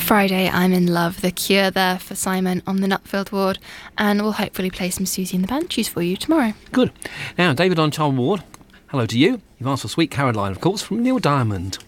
Friday, I'm in Love, The Cure there for Simon on the Nutfield Ward, and we'll hopefully play some Susie and the Banshees for you tomorrow. Good. Now, David on Child Ward, hello to you. You've asked for Sweet Caroline, of course, from Neil Diamond.